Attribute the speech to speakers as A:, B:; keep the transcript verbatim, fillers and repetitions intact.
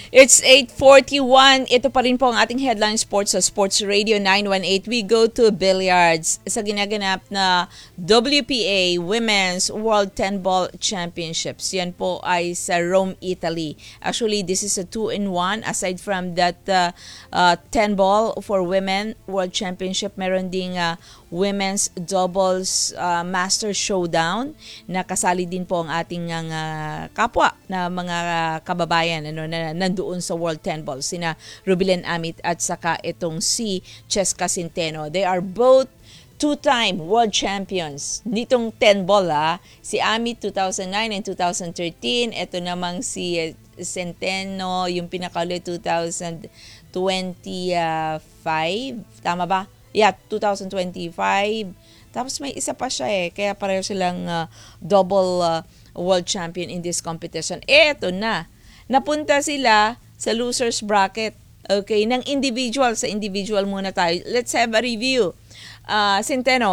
A: It's eight forty-one. Ito pa rin po ang ating headline sports sa Sports Radio nine one eight. We go to billiards sa ginaganap na W P A Women's World ten Ball Championships. Yan po ay sa Rome, Italy. Actually, this is a two-in-one. Aside from that uh, uh, ten ball for women World Championship, meron ding uh, Women's Doubles uh, Master Showdown na kasali din po ang ating uh, kapwa na mga uh, kababayan ano, na nandoon sa World ten Ball, sina Rubilen Amit at saka itong si Cheska Centeno. They are both two-time world champions nitong ten ball ha. Si Amit two thousand nine and two thousand thirteen. Ito namang si uh, Centeno yung pinakaulit two thousand twenty-five. Tama ba? Yeah, two thousand twenty-five. Tapos may isa pa siya eh. Kaya pareho silang uh, double uh, world champion in this competition. Eto na. Napunta sila sa losers bracket. Okay, ng individual. Sa individual muna tayo. Let's have a review. Uh, Centeno,